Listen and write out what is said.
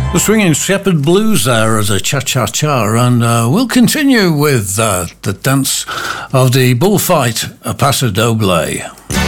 The Swinging Shepherd Blues there as a cha-cha-cha, and we'll continue with the dance of the bullfight, a Paso Doble.